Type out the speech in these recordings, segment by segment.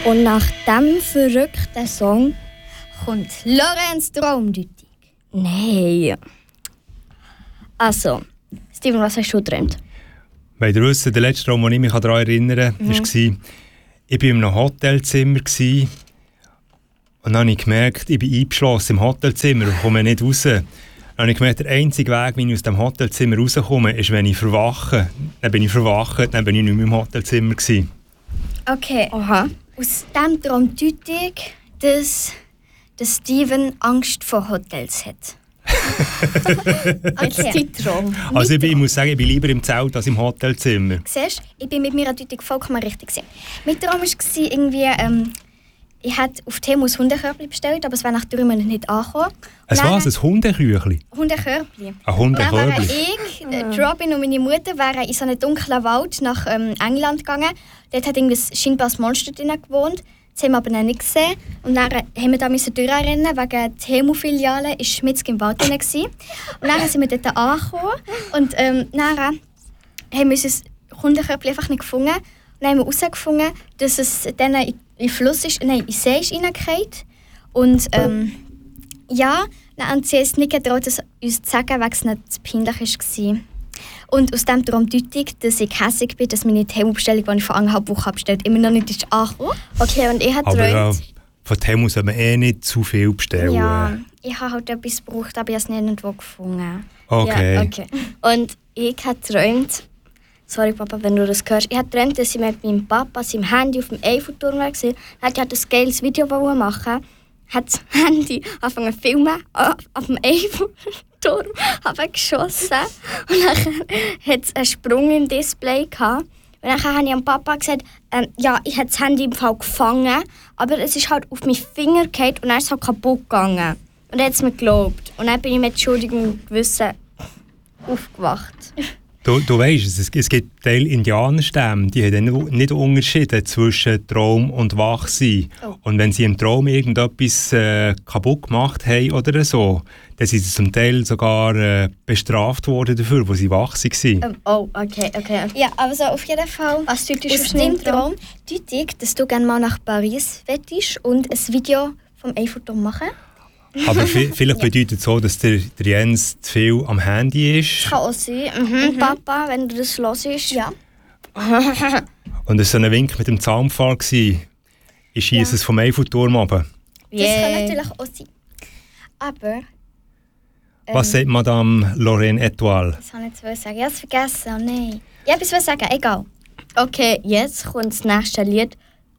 Und nach diesem verrückten Song kommt Lorenz Traumdeutung. Nein. Also, Steven, was hast du geträumt? Weil ihr wisst, der letzte Traum, den ich mich daran erinnere, war, ich war in einem Hotelzimmer und dann habe ich gemerkt, ich bin eingeschlossen im Hotelzimmer und komme nicht raus. Dann habe ich gemerkt, der einzige Weg, wie ich aus dem Hotelzimmer rauskomme, ist, wenn ich verwache. Dann bin ich verwacht, dann bin ich nicht mehr im Hotelzimmer. Okay. Aha. Aus dem Traum deute ich, dass Steven Angst vor Hotels hat. Okay. Dein Traum. Also ich muss sagen, ich bin lieber im Zelt als im Hotelzimmer. Siehst du, ich bin mit meiner Deutung vollkommen richtig gewesen. Mein Traum war irgendwie, ich hatte auf Temu ein Hundekörbchen bestellt, aber es war nach 3 Monaten nicht angekommen. Ein was? Ein Hundeküchli? Hundekörbchen. Ein Hundekörbchen? Dann wären ich, Robin und meine Mutter wären in so einen dunklen Wald nach England gegangen. Dort hat irgendwie scheinbar ein Monster drin gewohnt. Das haben wir aber noch nicht gesehen. Und dann haben wir da durchrennen, wegen der Temu-Filiale war Schmitz im Wald drin. Und dann sind wir dort angekommen. Und dann haben wir unser Hundekörbchen einfach nicht gefunden. Und dann haben wir herausgefunden, dass es dann in den Fluss ist, nein, in den See ist reingefallen. Und ja, dann haben sie es nicht getraut, uns zu sagen, weil es nicht zu peinlich war. Und aus dem Traum deute ich, dass ich hässlich bin, dass meine Temu-Bestellung, die ich vor 1,5 Wochen bestellt immer noch nicht ist angekommen. Okay, und ich habe geträumt. Von Temu soll man nicht zu viel bestellen. Ja, ich habe halt etwas gebraucht, aber ich habe es nirgendwo gefunden. Okay. Ja, okay. Und ich habe geträumt, sorry Papa, wenn du das hörst, ich habe geträumt, dass ich mit meinem Papa seinem Handy auf dem Eiffelturm war. Er wollte ein geiles Video machen. Hat das Handy angefangen zu filmen auf dem Eiffelturm, habe geschossen und dann hat es einen Sprung im Display gehabt. Und dann habe ich am Papa gesagt, ja, ich habe das Handy im Fall gefangen, aber es ist halt auf meinen Finger gefallen und dann ist es halt kaputt gegangen. Und er hat es mir geglaubt. Und dann bin ich mit Entschuldigung und Gewissen aufgewacht. Du weisst, es gibt Teil Indianerstämme, die haben nicht unterschieden zwischen Traum und Wachsein. Oh. Und wenn sie im Traum irgendetwas kaputt gemacht haben oder so, dann sind sie zum Teil sogar bestraft worden dafür, wo sie wach waren. Oh, okay. Ja, also auf jeden Fall, was du aus dem Traum deute ich, dass du gerne mal nach Paris willst und ein Video vom Eiffelturm machen. Aber vielleicht bedeutet es so, dass der Jens zu viel am Handy ist. Das kann auch sein. Und Papa, wenn du das hörst, ja. Und es war so ein Wink mit dem Zaunpfahl. Ich schiesse es vom Eiffelturm runter. Das kann natürlich auch sein. Aber... was sagt Madame Lorraine Etoile? Das kann ich nicht sagen. Ich habe es vergessen. Oh nein. Ich habe etwas sagen, egal. Okay, jetzt kommt das nächste Lied.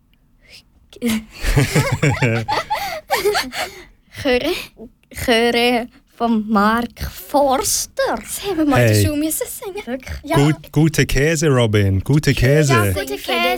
Chöre von Mark Forster. Das haben wir mal in der Schule singen. Ja. Gute Käse, Robin. Gute Käse. Ja, gute Käse.